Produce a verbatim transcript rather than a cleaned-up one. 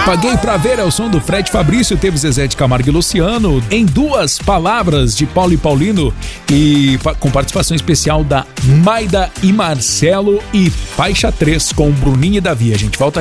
Paguei pra ver é o som do Fred Fabrício, teve Zezé de Camargo e Luciano, Em Duas Palavras, de Paulo e Paulino, e com participação especial da Maida e Marcelo, e Faixa três com Bruninho e Davi. A gente volta